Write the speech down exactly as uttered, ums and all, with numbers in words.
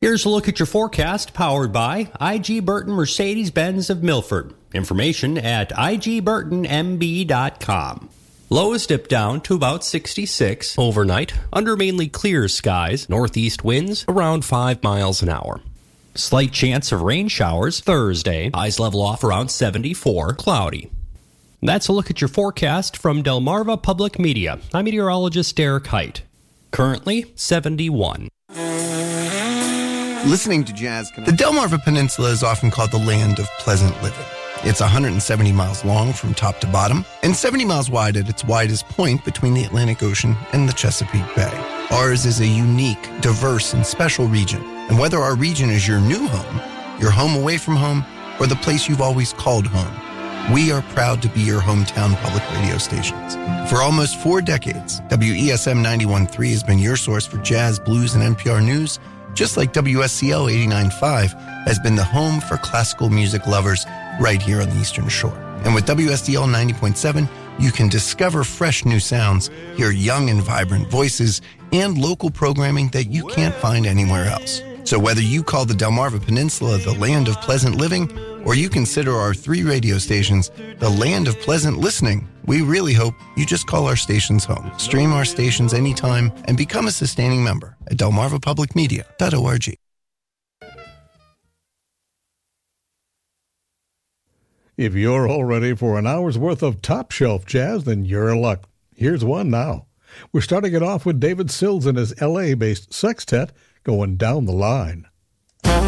Here's a look at your forecast powered by I G Burton Mercedes-Benz of Milford. Information at I G Burton M B dot com. Lows dip down to about sixty-six overnight under mainly clear skies. Northeast winds around five miles an hour. Slight chance of rain showers Thursday. Highs level off around seventy-four. Cloudy. That's a look at your forecast from Delmarva Public Media. I'm meteorologist Derek Height. Currently seventy-one. Listening to jazz. The Delmarva Peninsula is often called the land of pleasant living. It's one hundred seventy miles long from top to bottom and seventy miles wide at its widest point between the Atlantic Ocean and the Chesapeake Bay. Ours is a unique, diverse, and special region. And whether our region is your new home, your home away from home, or the place you've always called home, we are proud to be your hometown public radio stations. For almost four decades, W E S M ninety-one point three has been your source for jazz, blues, and N P R news, just like W S C L eighty-nine point five has been the home for classical music lovers right here on the Eastern Shore. And with W S D L ninety point seven, you can discover fresh new sounds, hear young and vibrant voices, and local programming that you can't find anywhere else. So whether you call the Delmarva Peninsula the land of pleasant living, or you consider our three radio stations the land of pleasant listening, we really hope you just call our stations home. Stream our stations anytime and become a sustaining member at delmarva public media dot org. If you're all ready for an hour's worth of top-shelf jazz, then you're in luck. Here's one now. We're starting it off with David Sills and his L A-based sextet going Down the Line.